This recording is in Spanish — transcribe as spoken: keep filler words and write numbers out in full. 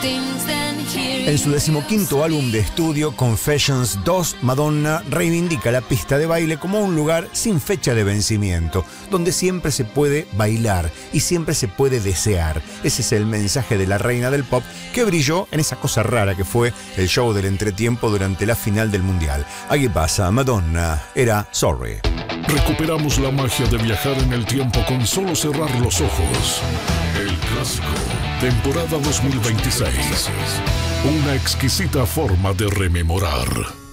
En su decimoquinto álbum de estudio, Confessions dos, Madonna reivindica la pista de baile como un lugar sin fecha de vencimiento, donde siempre se puede bailar y siempre se puede desear. Ese es el mensaje de la reina del pop que brilló en esa cosa rara que fue el show del entretiempo durante la final del Mundial. Aquí pasa, Madonna era Sorry. Recuperamos la magia de viajar en el tiempo con solo cerrar los ojos. El clásico, temporada dos mil veintiséis. Una exquisita forma de rememorar.